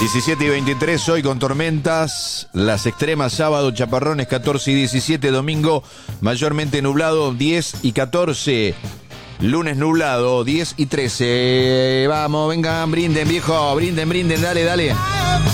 17 y 23 hoy con tormentas, las extremas sábado, chaparrones 14 y 17, domingo mayormente nublado 10 y 14, lunes nublado 10 y 13. Vamos, vengan, brinden viejo, brinden, dale.